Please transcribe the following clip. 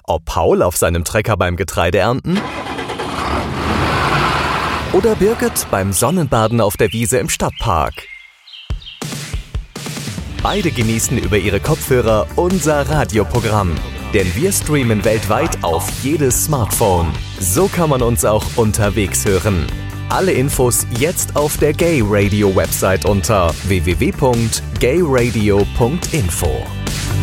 Ob Paul auf seinem Trecker beim Getreideernten oder Birgit beim Sonnenbaden auf der Wiese im Stadtpark. Beide genießen über ihre Kopfhörer unser Radioprogramm, denn wir streamen weltweit auf jedes Smartphone. So kann man uns auch unterwegs hören. Alle Infos jetzt auf der Gay Radio Website unter www.gayradio.info.